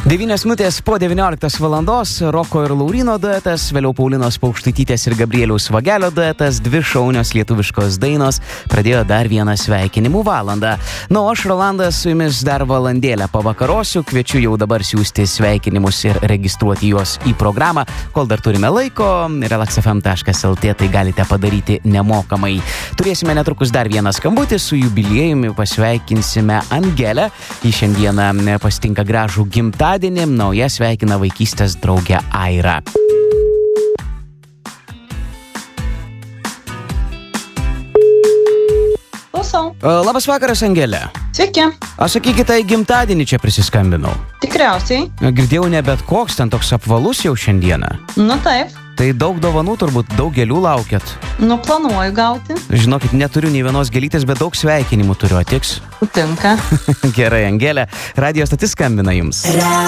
9 minutės po 19 valandos Roko ir Lauryno duetas, vėliau Paulinos Paukštaitytės ir Gabrieliaus Vagelio duetas, dvi šaunios lietuviškos dainos pradėjo dar vieną sveikinimų valandą. Na, aš, Rolandas, su jumis dar valandėlę pavakarosiu, kviečiu jau dabar siųsti sveikinimus ir registruoti juos į programą, kol dar turime laiko, relaxfm.lt, tai galite padaryti nemokamai. Turėsime netrukus dar vieną skambutį, su jubiliejumi pasveikinsime Angelę, ji šiandieną pasitinka gražų gimtadienį. Nauja sveikina vaikystės draugę Airą. Klausau. Labas vakaras, Angelė. Sveiki. Sakykite, į gimtadienį čia prisiskambinau. Tikriausiai. Girdėjau, ne bet koks, ten toks apvalus jau šiandieną. Nu taip. Tai daug dovanų, turbūt daug gėlių laukiat. Nu, planuoju gauti. Žinokit, neturiu nei vienos gėlytės, bet daug sveikinimų turiu, tiks? Tinka. Gerai, Angelė, radijo stotis skambina jums.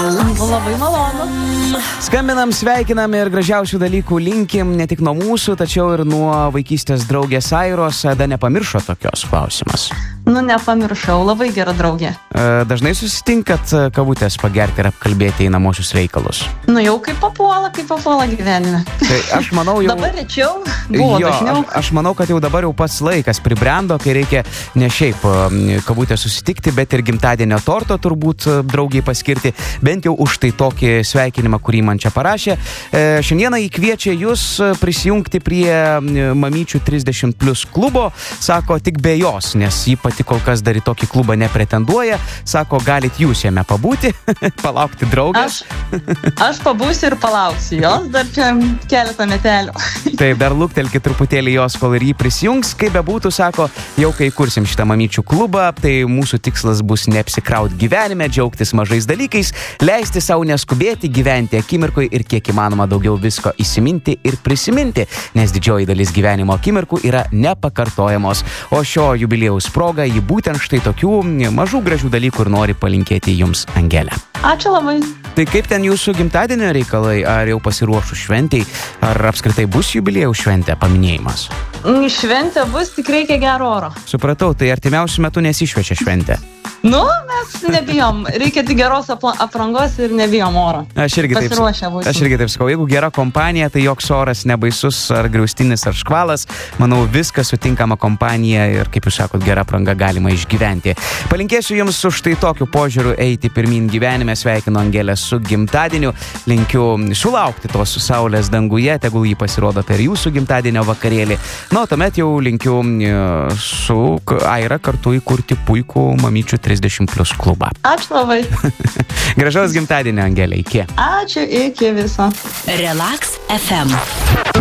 Labai malonu. Skambinam, sveikinam ir gražiausių dalykų linkim, ne tik nuo mūsų, tačiau ir nuo vaikystės draugės Airos. Dar nepamiršo tokios klausimas? Nu, nepamiršau, labai gera draugė. Dažnai susitinkat kavutės pagerti ir apkalbėti einamosius reikalus? Nu, jau kaip papuola gyvenime. Tai aš manau jau... Dabar rečiau, buvo dažniau. Aš manau, kad jau dabar jau pats laikas pribrendo, kai reikia ne šiaip kavutę susitikti, bet ir gimtadienio torto turbūt draugiai paskirti, bent jau už tai tokį sveikinimą, kurį man čia parašė. Šiandieną jį kviečia jūs prisijungti prie mamyčių 30+ klubo, sako tik be jos, nes jį pati kol kas dar į tokį klubą nepretenduoja, sako, galit jūs jame pabūti, palaukti draugės. Aš pabūsiu ir palauksiu jos, dar čia keletą metelių. Taip, dar luktelkit truputėlį jos, kol ir jį prisijungs. Kaip bebūtų, sako, jau kai kursim šitą mamyčių klubą, tai mūsų tikslas bus neapsikrauti gyvenime, džiaugtis mažais dalykais, leisti savo neskubėti, gyventi akimirkui ir kiek įmanoma daugiau visko įsiminti ir prisiminti, nes didžioji dalis gyvenimo akimirkų yra nepakartojamos. O šio jubiliejaus proga jį būtent štai tokių mažų gražių dalykų ir nori palinkėti jums, Angelė. Ačiū labai. Tai kaip ten jūsų gimtadienio reikalai, ar jau pasiruošus šventei, ar apskritai bus jubiliejaus šventė, paminėjimas? Šventė bus, tik reikia gero oro. Supratau, tai artimiausiu metu nesišvečia šventė. Nu, mes nebijom. Reikia tik geros aprangos ir nebijom oro. Aš irgi taip sakau, jeigu gera kompanija, tai joks oras nebaisus, ar griaustinis, ar škvalas. Manau, viskas sutinkama kompanija ir, kaip jūs sakot, gera apranga galima išgyventi. Palinkėsiu jums už tai tokiu požiūriu eiti pirmyn gyvenime. Sveikinu Angelę su gimtadieniu. Linkiu sulaukti tos saulės danguje, tegul jį pasirodo per jūsų gimtadienio vakarėlį. Na, tuomet jau linkiu su Aira kartu įkurti puikų mamyčių 30+ klubą. Ačiū labai. Gražaus gimtadienio, Angelė, iki. Ačiū, iki viso. Relax FM.